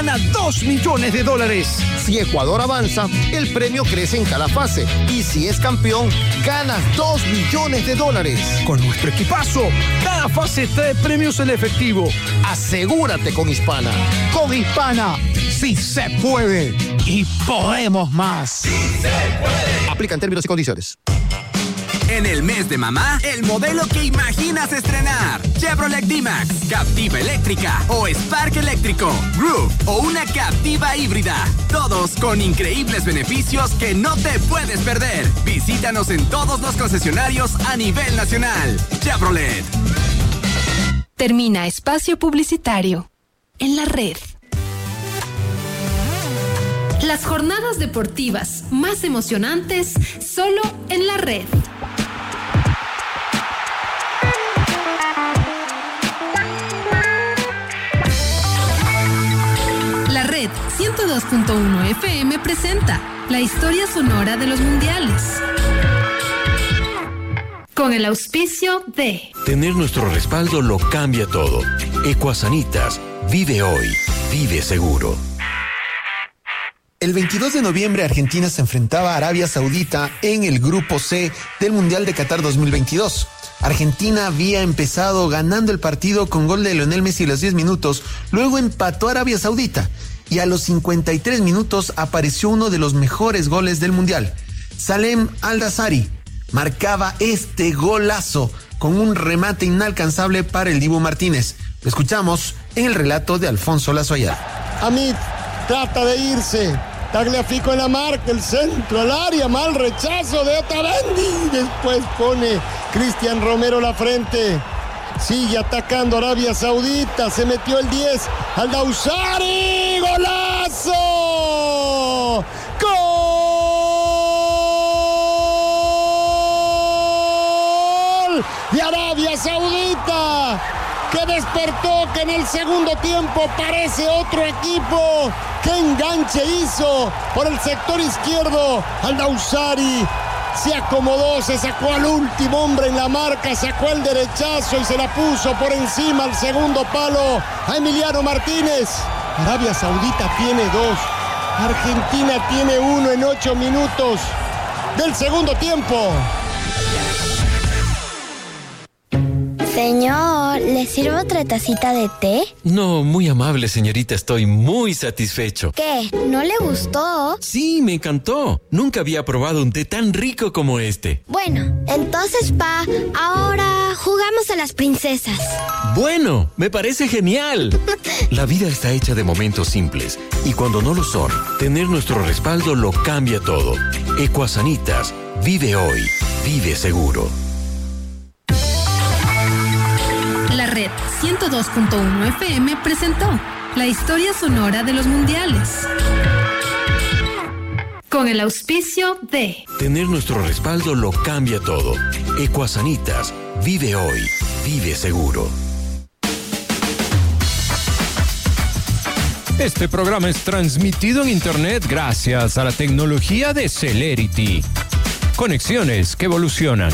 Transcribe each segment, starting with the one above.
gana $2 millones. Si Ecuador avanza, el premio crece en cada fase. Y si es campeón, ganas $2 millones. Con nuestro equipazo, cada fase trae premios en efectivo. Asegúrate con Hispana. Con Hispana, sí se puede. Y podemos más. Sí se puede. Aplican términos y condiciones. En el mes de mamá, el modelo que imaginas estrenar. Chevrolet D-Max, Captiva eléctrica o Spark eléctrico, Groove o una Captiva híbrida. Todos con increíbles beneficios que no te puedes perder. Visítanos en todos los concesionarios a nivel nacional. Chevrolet. Termina espacio publicitario. En la red. Las jornadas deportivas más emocionantes solo en la red. La red 102.1 FM presenta la historia sonora de los mundiales. Con el auspicio de... Tener nuestro respaldo lo cambia todo. Ecuasanitas. Vive hoy. Vive seguro. El 22 de noviembre Argentina se enfrentaba a Arabia Saudita en el Grupo C del Mundial de Qatar 2022. Argentina había empezado ganando el partido con gol de Lionel Messi a los 10 minutos, luego empató a Arabia Saudita y a los 53 minutos apareció uno de los mejores goles del Mundial. Salem Al-Dassari marcaba este golazo con un remate inalcanzable para el Dibu Martínez. Lo escuchamos en el relato de Alfonso Lazoyar. Hamid trata de irse. Tagliafico en la marca, el centro al área, mal rechazo de Otamendi. Después pone Cristian Romero la frente. Sigue atacando Arabia Saudita, se metió el 10. Al-Dassari, ¡golazo! ¡Gol de Arabia Saudita! Que despertó, que en el segundo tiempo parece otro equipo. ¡Qué enganche hizo por el sector izquierdo! Al-Dassari se acomodó, se sacó al último hombre en la marca, sacó el derechazo y se la puso por encima al segundo palo a Emiliano Martínez. Arabia Saudita tiene 2, Argentina tiene 1 en 8 minutos del segundo tiempo. Señor, ¿le sirvo otra tacita de té? No, muy amable, señorita. Estoy muy satisfecho. ¿Qué? ¿No le gustó? Sí, me encantó. Nunca había probado un té tan rico como este. Bueno, entonces, pa, ahora jugamos a las princesas. Bueno, me parece genial. La vida está hecha de momentos simples. Y cuando no lo son, tener nuestro respaldo lo cambia todo. Ecuasanitas. Vive hoy. Vive seguro. La red 102.1 FM presentó la historia sonora de los mundiales. Con el auspicio de... Tener nuestro respaldo lo cambia todo. Ecuasanitas. Vive hoy. Vive seguro. Este programa es transmitido en internet gracias a la tecnología de Celerity. Conexiones que evolucionan.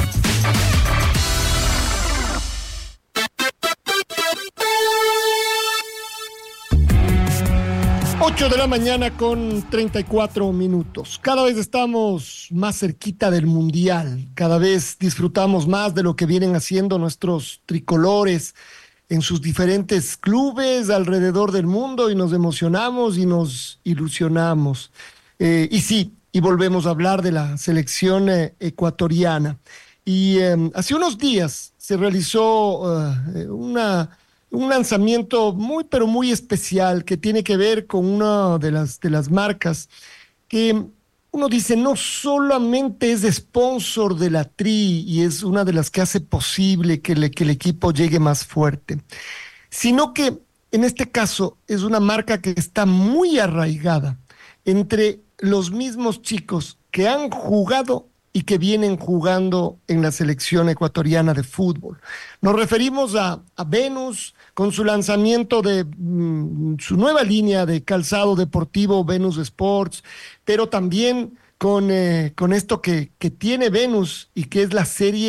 8 de la mañana con 34 minutos. Cada vez estamos más cerquita del Mundial. Cada vez disfrutamos más de lo que vienen haciendo nuestros tricolores en sus diferentes clubes alrededor del mundo y nos emocionamos y nos ilusionamos. Y volvemos a hablar de la selección ecuatoriana. Y hace unos días se realizó un lanzamiento pero muy especial que tiene que ver con una de las marcas que uno dice no solamente es sponsor de la Tri y es una de las que hace posible que el equipo llegue más fuerte, sino que en este caso es una marca que está muy arraigada entre los mismos chicos que han jugado y que vienen jugando en la selección ecuatoriana de fútbol. Nos referimos a Venus con su lanzamiento de su nueva línea de calzado deportivo Venus Sports, pero también con esto que tiene Venus y que es la serie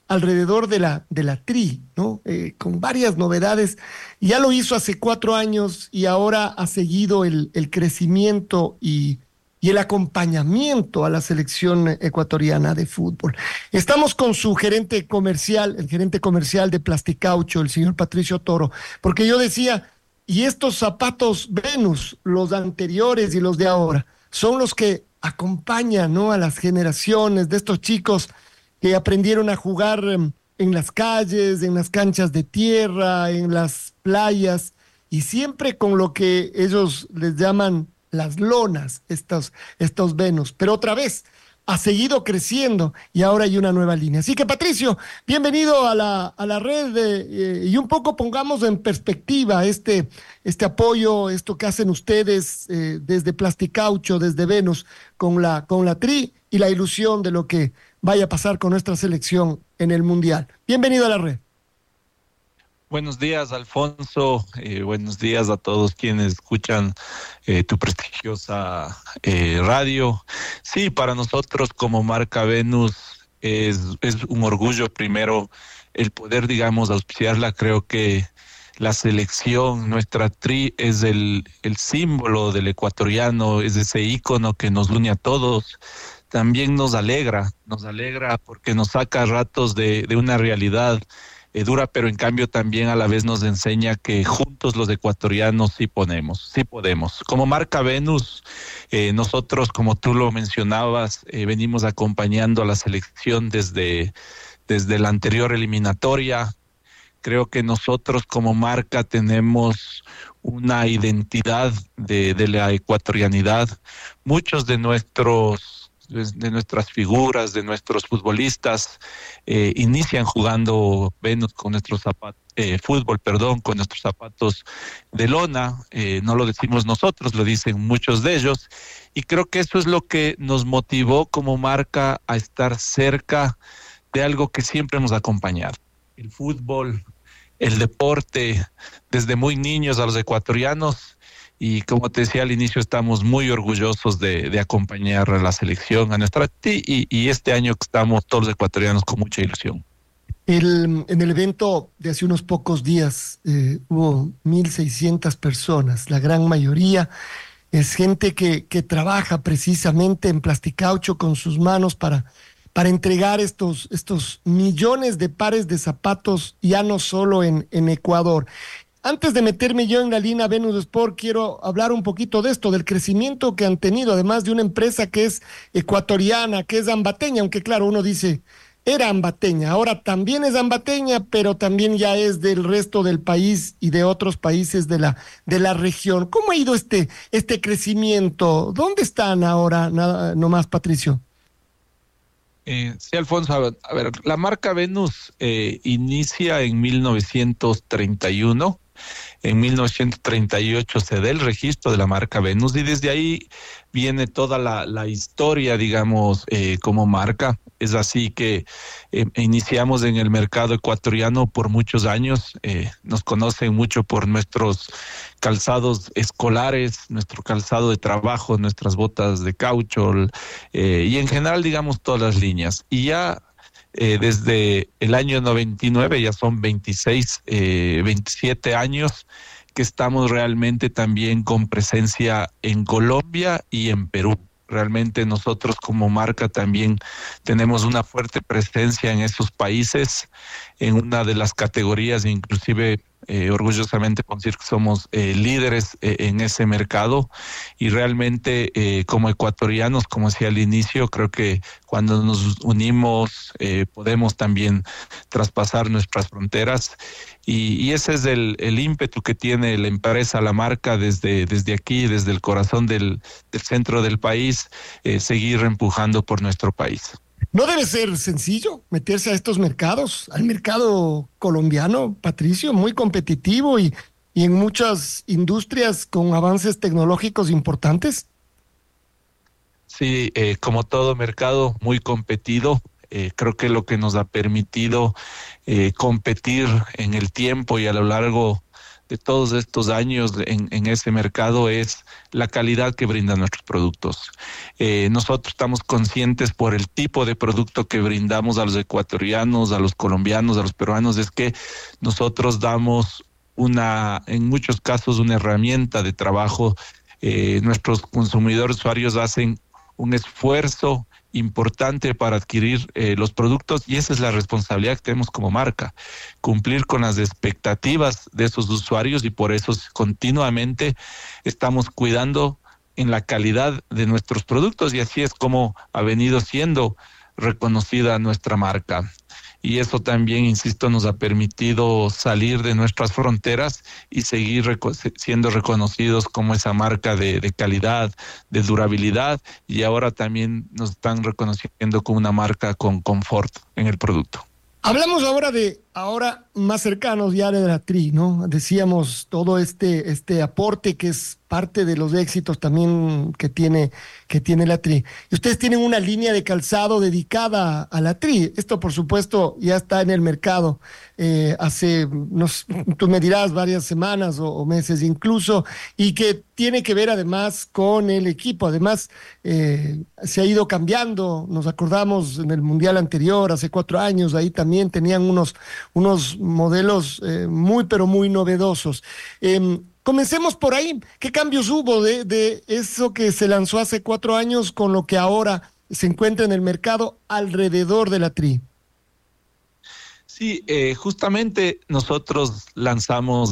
alrededor de la TRI, ¿no? Con varias novedades. Ya lo hizo hace 4 años y ahora ha seguido el crecimiento y el acompañamiento a la selección ecuatoriana de fútbol. Estamos con su gerente comercial, el gerente comercial de Plasticaucho, el señor Patricio Toro, porque yo decía, y estos zapatos Venus, los anteriores y los de ahora, son los que acompañan, ¿no?, a las generaciones de estos chicos que aprendieron a jugar en las calles, en las canchas de tierra, en las playas, y siempre con lo que ellos les llaman las lonas, estos Venus. Pero otra vez, ha seguido creciendo y ahora hay una nueva línea. Así que, Patricio, bienvenido a la red y un poco pongamos en perspectiva este apoyo, esto que hacen ustedes desde Plasticaucho, desde Venus, con la TRI y la ilusión de lo que vaya a pasar con nuestra selección en el Mundial. Bienvenido a la red. Buenos días, Alfonso. Buenos días a todos quienes escuchan tu prestigiosa radio. Sí, para nosotros como marca Venus es un orgullo primero el poder, digamos, auspiciarla. Creo que la selección, nuestra TRI, es el símbolo del ecuatoriano, es ese ícono que nos une a todos. También nos alegra porque nos saca a ratos de una realidad dura, pero en cambio también a la vez nos enseña que juntos los ecuatorianos sí podemos. Como marca Venus, nosotros, como tú lo mencionabas, venimos acompañando a la selección desde la anterior eliminatoria. Creo que nosotros como marca tenemos una identidad de la ecuatorianidad. Muchos de nuestras figuras, de nuestros futbolistas, inician jugando Venus con nuestros fútbol, con nuestros zapatos de lona. No lo decimos nosotros, lo dicen muchos de ellos, y creo que eso es lo que nos motivó como marca a estar cerca de algo que siempre hemos acompañado: el fútbol, el deporte, desde muy niños a los ecuatorianos. Y como te decía al inicio, estamos muy orgullosos de acompañar a la selección, a nuestra TRI, y este año estamos todos los ecuatorianos con mucha ilusión. En el evento de hace unos pocos días hubo 1,600 personas, la gran mayoría es gente que trabaja precisamente en Plasticaucho con sus manos para entregar estos millones de pares de zapatos, ya no solo en Ecuador. Antes de meterme yo en la línea Venus Sport, quiero hablar un poquito de esto, del crecimiento que han tenido, además de una empresa que es ecuatoriana, que es ambateña, aunque claro, uno dice, era ambateña, ahora también es ambateña, pero también ya es del resto del país y de otros países de la región. ¿Cómo ha ido este crecimiento? ¿Dónde están ahora, nomás, Patricio? Sí, Alfonso, a ver, la marca Venus inicia en 1931. En 1938 se da el registro de la marca Venus y desde ahí viene toda la historia, digamos, como marca. Es así que iniciamos en el mercado ecuatoriano por muchos años. Nos conocen mucho por nuestros calzados escolares, nuestro calzado de trabajo, nuestras botas de caucho y en general, digamos, todas las líneas. Y ya desde el año 99, ya son 27 años que estamos realmente también con presencia en Colombia y en Perú. Realmente nosotros como marca también tenemos una fuerte presencia en esos países, en una de las categorías, inclusive orgullosamente puedo decir que somos líderes en ese mercado, y realmente como ecuatorianos, como decía al inicio, creo que cuando nos unimos podemos también traspasar nuestras fronteras, y ese es el ímpetu que tiene la empresa, la marca, desde aquí, desde el corazón del centro del país, seguir empujando por nuestro país. No debe ser sencillo meterse a estos mercados, al mercado colombiano, Patricio, muy competitivo y en muchas industrias con avances tecnológicos importantes. Sí, como todo mercado muy competido, creo que lo que nos ha permitido competir en el tiempo y a lo largo de todos estos años en ese mercado es la calidad que brindan nuestros productos. Nosotros estamos conscientes por el tipo de producto que brindamos a los ecuatorianos, a los colombianos, a los peruanos, es que nosotros damos en muchos casos una herramienta de trabajo. Nuestros consumidores usuarios hacen un esfuerzo importante para adquirir los productos, y esa es la responsabilidad que tenemos como marca, cumplir con las expectativas de esos usuarios, y por eso continuamente estamos cuidando en la calidad de nuestros productos, y así es como ha venido siendo reconocida nuestra marca. Y eso también, insisto, nos ha permitido salir de nuestras fronteras y seguir siendo reconocidos como esa marca de calidad, de durabilidad, y ahora también nos están reconociendo como una marca con confort en el producto. Hablamos ahora más cercanos ya de la TRI, ¿no? Decíamos todo este aporte que es parte de los éxitos también que tiene la TRI. Y ustedes tienen una línea de calzado dedicada a la TRI. Esto, por supuesto, ya está en el mercado hace, tú me dirás, varias semanas o meses incluso, y que tiene que ver además con el equipo. Además, se ha ido cambiando. Nos acordamos en el Mundial anterior, hace 4 años, ahí también tenían unos modelos pero muy novedosos. Comencemos por ahí. ¿Qué cambios hubo de eso que se lanzó hace 4 años con lo que ahora se encuentra en el mercado alrededor de la TRI? Sí, justamente nosotros lanzamos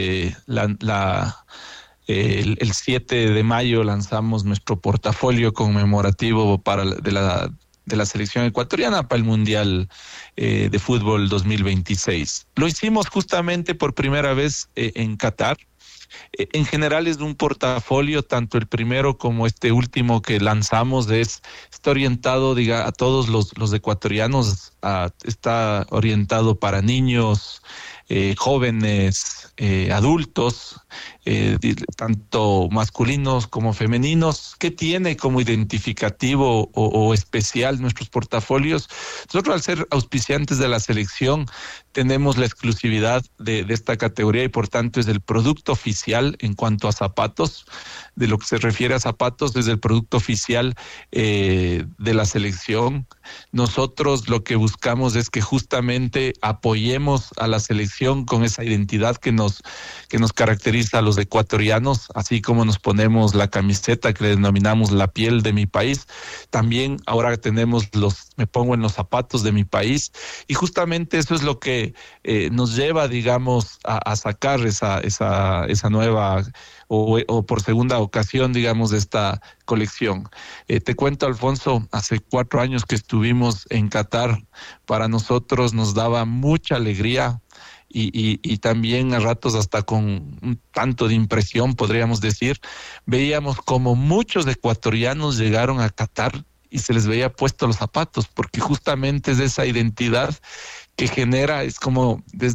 el 7 de mayo lanzamos nuestro portafolio conmemorativo de la selección ecuatoriana para el Mundial de Fútbol 2026. Lo hicimos justamente por primera vez en Qatar. En general es un portafolio, tanto el primero como este último que lanzamos está orientado a todos los ecuatorianos, está orientado para niños, jóvenes, adultos, tanto masculinos como femeninos. ¿Qué tiene como identificativo o especial nuestros portafolios? Nosotros, al ser auspiciantes de la selección, tenemos la exclusividad de esta categoría, y por tanto es el producto oficial en cuanto a zapatos. De lo que se refiere a zapatos, es el producto oficial de la selección. Nosotros lo que buscamos es que justamente apoyemos a la selección con esa identidad que nos caracteriza a los ecuatorianos, así como nos ponemos la camiseta que le denominamos la piel de mi país. También ahora tenemos me pongo en los zapatos de mi país, y justamente eso es lo que nos lleva, digamos, a sacar esa nueva o por segunda ocasión, digamos, de esta colección. Te cuento, Alfonso, hace 4 años que estuvimos en Qatar, para nosotros nos daba mucha alegría y también a ratos hasta con un tanto de impresión, podríamos decir. Veíamos como muchos ecuatorianos llegaron a Qatar y se les veía puesto los zapatos, porque justamente es esa identidad que genera, es como